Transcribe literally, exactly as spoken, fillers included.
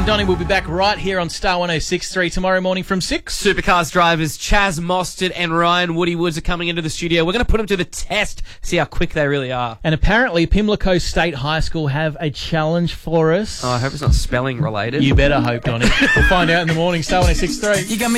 Donnie will be back right here on Star one oh six point three tomorrow morning from six. Supercars drivers Chaz Mostert and Ryan Woody Woods are coming into the studio. We're going to put them to the test, see how quick they really are. And apparently Pimlico State High School have a challenge for us. Oh, I hope it's not spelling related. You better hope, Donnie. We'll find out in the morning. Star one oh six point three. You got me